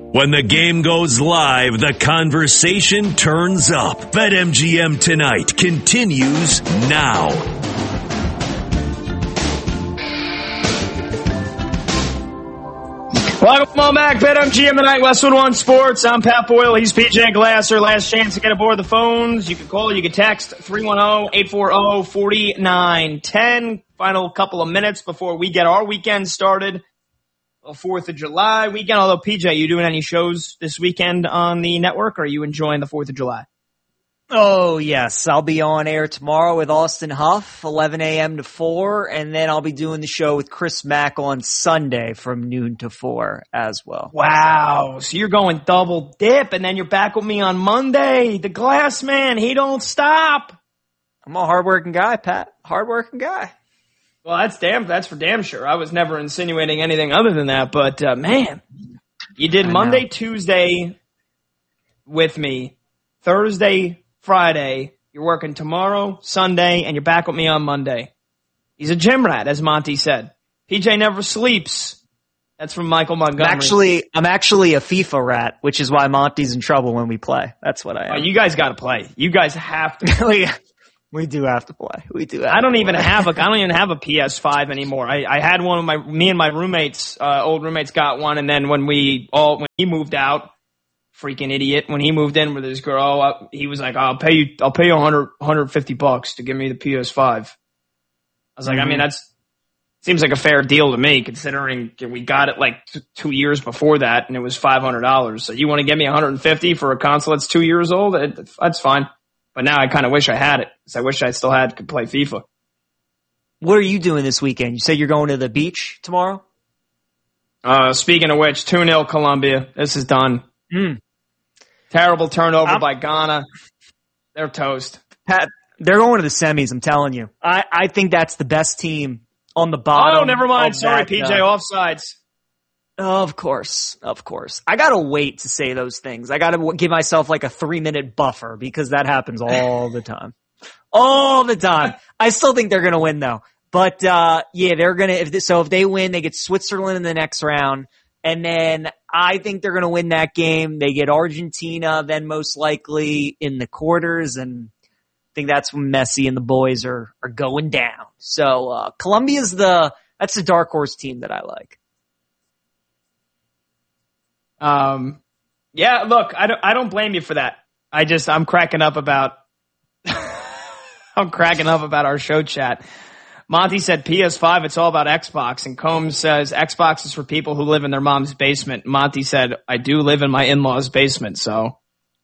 When the game goes live, the conversation turns up. BetMGM Tonight continues now. Welcome back, BetMGM Tonight, Westwood One Sports. I'm Pat Boyle. He's PJ Glasser. Last chance to get aboard the phones. You can call, you can text 310-840-4910. Final couple of minutes before we get our weekend started. 4th of July weekend. Although, PJ, you doing any shows this weekend on the network, or are you enjoying the 4th of July? Oh, yes. I'll be on air tomorrow with Austin Huff, 11 a.m. to 4, and then I'll be doing the show with Chris Mack on Sunday from noon to 4 as well. Wow. So you're going double dip, and then you're back with me on Monday. The Glass Man, he don't stop. I'm a hardworking guy, Pat. Hardworking guy. Well, that's for damn sure. I was never insinuating anything other than that, but man, you did Monday, Tuesday with me, Thursday, Friday. You're working tomorrow, Sunday, and you're back with me on Monday. He's a gym rat, as Monty said. PJ never sleeps. That's from Michael Montgomery. I'm actually a FIFA rat, which is why Monty's in trouble when we play. That's what I am. You guys got to play. You guys have to. We do have to play. I don't even have a PS5 anymore. I had one of me and my roommates, old roommates got one, and then when he moved out, freaking idiot, when he moved in with his girl, he was like, I'll pay you $150 to give me the PS5. I was like, I mean, seems like a fair deal to me, considering we got it like 2 years before that, and it was $500. So you want to give me $150 for a console that's 2 years old? That's fine. But now I kind of wish I had it, because I wish I still could play FIFA. What are you doing this weekend? You said you're going to the beach tomorrow? Speaking of which, 2-0 Colombia. This is done. Terrible turnover by Ghana. They're toast. Pat, they're going to the semis, I'm telling you. I think that's the best team on the bottom. Oh, never mind. Sorry, PJ, offsides. Of course. I gotta wait to say those things. I gotta give myself like a 3-minute buffer, because that happens all the time. All the time. I still think they're gonna win though. But, they're gonna, if they win, they get Switzerland in the next round. And then I think they're gonna win that game. They get Argentina then most likely in the quarters, and I think that's when Messi and the boys are going down. So, Colombia's that's the dark horse team that I like. Yeah, look, I don't blame you for that. I'm cracking up about, our show chat. Monty said PS5, it's all about Xbox, and Combs says Xbox is for people who live in their mom's basement. Monty said, I do live in my in-laws' basement, so.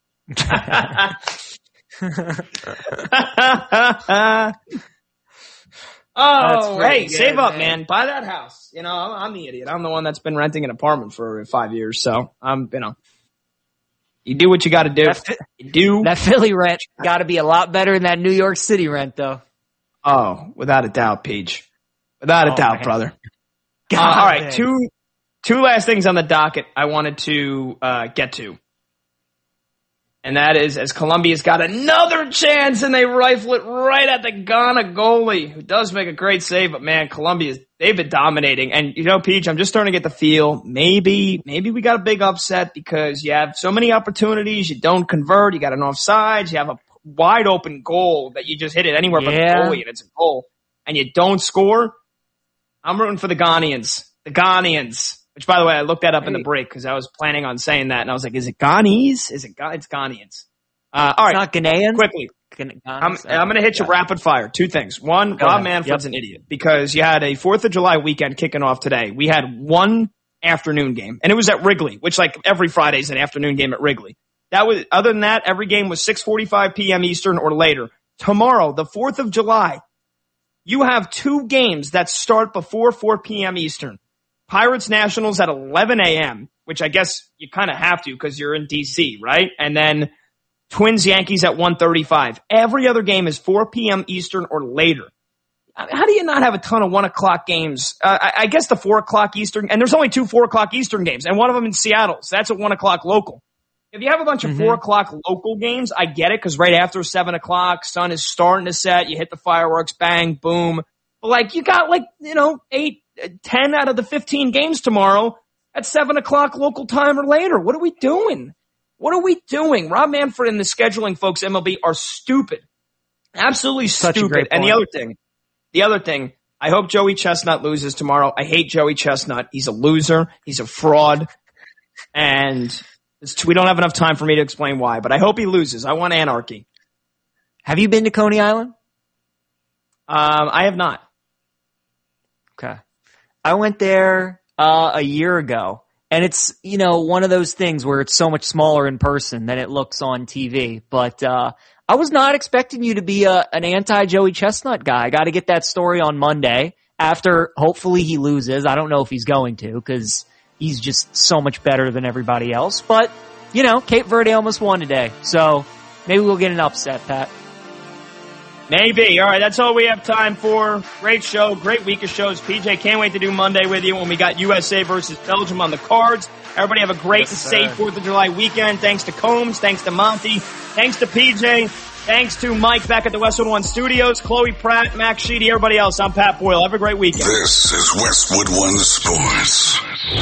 Oh, hey, save up, man. Buy that house. You know, I'm the idiot. I'm the one that's been renting an apartment for 5 years. So you do what you got to do. That Philly rent got to be a lot better than that New York City rent, though. Oh, without a doubt, Peach. Without a doubt, man. Brother. All right, two last things on the docket I wanted to get to. And that is, as Colombia's got another chance and they rifle it right at the Ghana goalie, who does make a great save. But man, they've been dominating. And you know, Peach, I'm just starting to get the feel, maybe we got a big upset because you have so many opportunities, you don't convert, you got an offsides, you have a wide open goal that you just hit it anywhere but the goalie and it's a goal, and you don't score. I'm rooting for the Ghanaians. Which, by the way, I looked that up in the break because I was planning on saying that, and I was like, is it Ghanese? It's Ghanaians. All right. It's not Ghanaians? Quickly. I'm going to hit you rapid fire. Two things. One, Rob Manfred's an idiot because you had a 4th of July weekend kicking off today. We had one afternoon game, and it was at Wrigley, which like every Friday is an afternoon game at Wrigley. Other than that, every game was 6:45 p.m. Eastern or later. Tomorrow, the 4th of July, you have two games that start before 4 p.m. Eastern. Pirates Nationals at 11 a.m., which I guess you kind of have to because you're in D.C., right? And then Twins Yankees at 1:35. Every other game is 4 p.m. Eastern or later. How do you not have a ton of 1 o'clock games? I guess the 4 o'clock Eastern, and there's only two 4 o'clock Eastern games, and one of them in Seattle, so that's a 1 o'clock local. If you have a bunch of 4 o'clock local games, I get it, because right after 7 o'clock, sun is starting to set, you hit the fireworks, bang, boom. But like, you got 8, 10 out of the 15 games tomorrow at 7 o'clock local time or later. What are we doing? What are we doing? Rob Manfred and the scheduling folks, MLB, are stupid. Absolutely stupid. And the other thing, I hope Joey Chestnut loses tomorrow. I hate Joey Chestnut. He's a loser. He's a fraud. And we don't have enough time for me to explain why, but I hope he loses. I want anarchy. Have you been to Coney Island? I have not. Okay. I went there a year ago, and it's, one of those things where it's so much smaller in person than it looks on TV. But I was not expecting you to be an anti-Joey Chestnut guy. I got to get that story on Monday after hopefully he loses. I don't know if he's going to because he's just so much better than everybody else. But, Cape Verde almost won today. So maybe we'll get an upset, Pat. Maybe. All right, that's all we have time for. Great show, great week of shows. PJ, can't wait to do Monday with you when we got USA versus Belgium on the cards. Everybody have a great and safe 4th of July weekend. Thanks to Combs, thanks to Monty, thanks to PJ, thanks to Mike back at the Westwood One Studios, Chloe Pratt, Max Sheedy, everybody else. I'm Pat Boyle. Have a great weekend. This is Westwood One Sports.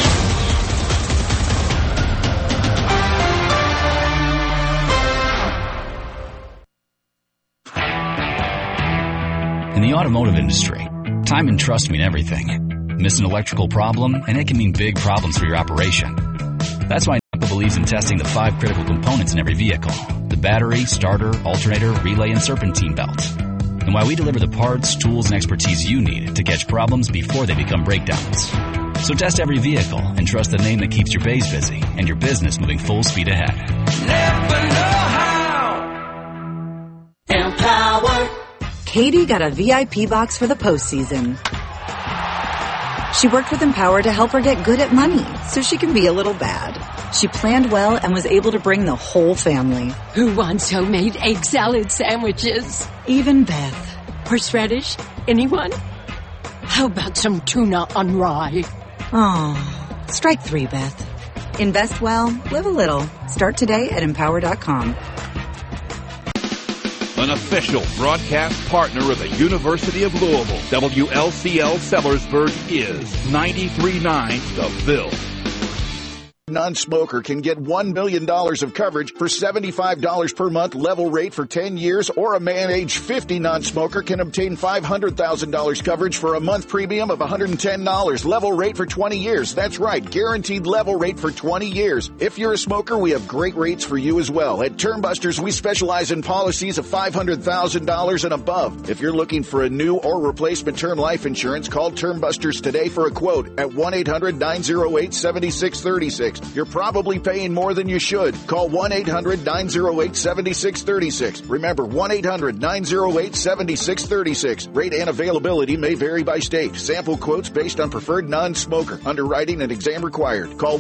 In the automotive industry, time and trust mean everything. Miss an electrical problem, and it can mean big problems for your operation. That's why NAPA believes in testing the 5 critical components in every vehicle: the battery, starter, alternator, relay, and serpentine belt. And why we deliver the parts, tools, and expertise you need to catch problems before they become breakdowns. So test every vehicle and trust the name that keeps your bays busy and your business moving full speed ahead. Never know how. Empower. Katie got a VIP box for the postseason. She worked with Empower to help her get good at money so she can be a little bad. She planned well and was able to bring the whole family. Who wants homemade egg salad sandwiches? Even Beth. Horseradish? Anyone? How about some tuna on rye? Oh, strike 3, Beth. Invest well, live a little. Start today at Empower.com. An official broadcast partner of the University of Louisville, WLCL Sellersburg is 93.9 The Ville. Non-smoker can get $1 million of coverage for $75 per month level rate for 10 years, or a man age 50 non-smoker can obtain $500,000 coverage for a month premium of $110 level rate for 20 years. That's right, guaranteed level rate for 20 years. If you're a smoker, we have great rates for you as well. At Termbusters, we specialize in policies of $500,000 and above. If you're looking for a new or replacement term life insurance, call Termbusters today for a quote at 1-800-908-7636. You're probably paying more than you should. Call 1-800-908-7636. Remember, 1-800-908-7636. Rate and availability may vary by state. Sample quotes based on preferred non-smoker. Underwriting and exam required. Call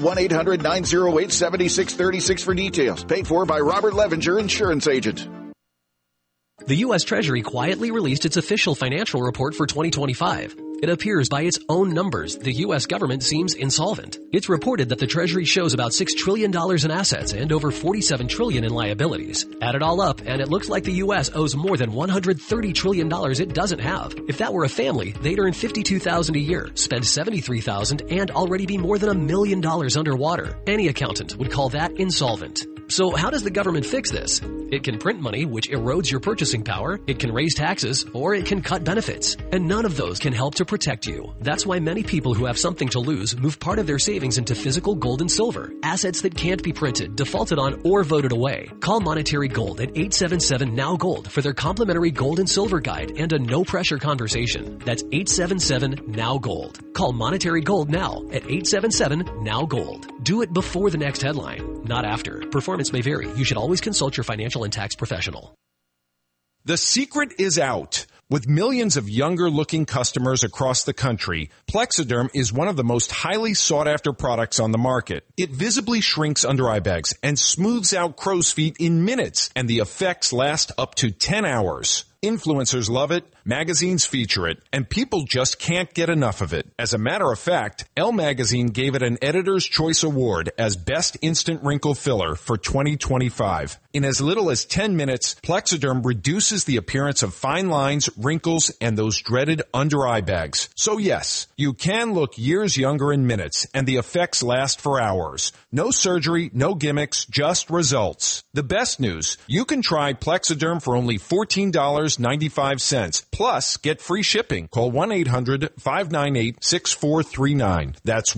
1-800-908-7636 for details. Paid for by Robert Levenger, Insurance Agent. The U.S. Treasury quietly released its official financial report for 2025. It appears by its own numbers the U.S. government seems insolvent. It's reported that the Treasury shows about $6 trillion in assets and over $47 trillion in liabilities. Add it all up, and it looks like the U.S. owes more than $130 trillion it doesn't have. If that were a family, they'd earn $52,000 a year, spend $73,000, and already be more than $1 million underwater. Any accountant would call that insolvent. So how does the government fix this? It can print money, which erodes your purchasing power. It can raise taxes, or it can cut benefits. And none of those can help to protect you. That's why many people who have something to lose move part of their savings into physical gold and silver, assets that can't be printed, defaulted on, or voted away. Call Monetary Gold at 877-NOW-GOLD for their complimentary gold and silver guide and a no-pressure conversation. That's 877-NOW-GOLD. Call Monetary Gold now at 877-NOW-GOLD. Do it before the next headline, not after. Performance may vary. You should always consult your financial and tax professional. The secret is out. With millions of younger-looking customers across the country, Plexiderm is one of the most highly sought-after products on the market. It visibly shrinks under eye bags and smooths out crow's feet in minutes, and the effects last up to 10 hours. Influencers love it, magazines feature it, and people just can't get enough of it. As a matter of fact, Elle Magazine gave it an Editor's Choice Award as Best Instant Wrinkle Filler for 2025. In as little as 10 minutes, Plexiderm reduces the appearance of fine lines, wrinkles, and those dreaded under-eye bags. So yes, you can look years younger in minutes, and the effects last for hours. No surgery, no gimmicks, just results. The best news, you can try Plexiderm for only $14.95, plus get free shipping. Call 1-800-598-6439. That's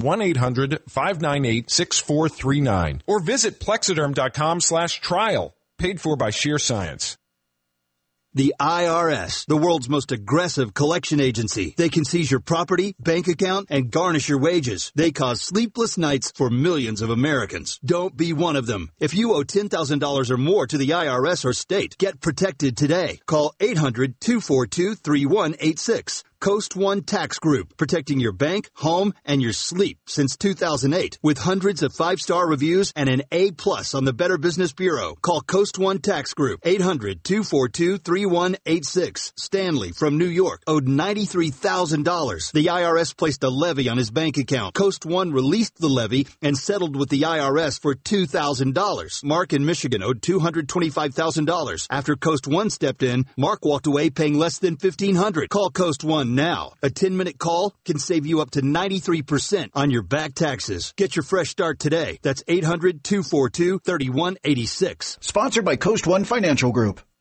1-800-598-6439. Or visit Plexiderm.com/trial. Paid for by Sheer Science. The IRS, the world's most aggressive collection agency. They can seize your property, bank account, and garnish your wages. They cause sleepless nights for millions of Americans. Don't be one of them. If you owe $10,000 or more to the IRS or state, get protected today. Call 800-242-3186. Coast One Tax Group, protecting your bank, home, and your sleep since 2008. With hundreds of 5-star reviews and an A+ on the Better Business Bureau. Call Coast One Tax Group, 800-242-3186. Stanley from New York owed $93,000. The IRS placed a levy on his bank account. Coast One released the levy and settled with the IRS for $2,000. Mark in Michigan owed $225,000. After Coast One stepped in, Mark walked away paying less than $1,500. Call Coast One now. A 10-minute call can save you up to 93% on your back taxes. Get your fresh start today. That's 800-242-3186. Sponsored by Coast One Financial Group.